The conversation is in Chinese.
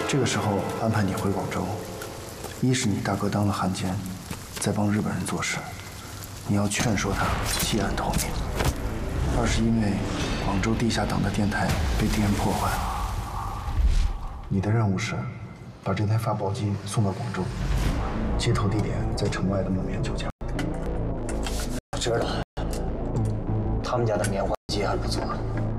这个时候安排你回广州，一是你大哥当了汉奸，在帮日本人做事，你要劝说他弃暗投明；二是因为广州地下党的电台被敌人破坏了，你的任务是把这台发报机送到广州，接头地点在城外的木棉酒家。 我知道，他们家的棉花机还不错。